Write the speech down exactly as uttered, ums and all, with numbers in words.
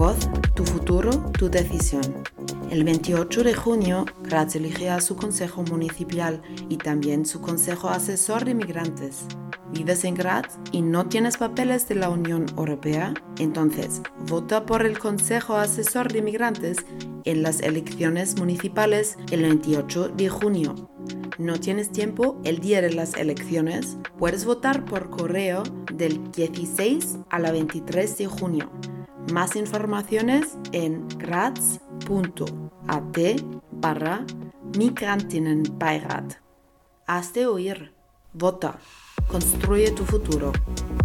voz, tu futuro, tu decisión. El veintiocho de junio, Graz elige a su Consejo Municipal y también su Consejo Asesor de Migrantes. ¿Vives en Graz y no tienes papeles de la Unión Europea? Entonces, vota por el Consejo Asesor de Migrantes en las elecciones municipales el veintiocho de junio. ¿No tienes tiempo el día de las elecciones? Puedes votar por correo del dieciséis al veintitrés de junio. Más informaciones en graz punto a t barra Migrantinnenbeirat. Hazte oír. Vota. Construye tu futuro.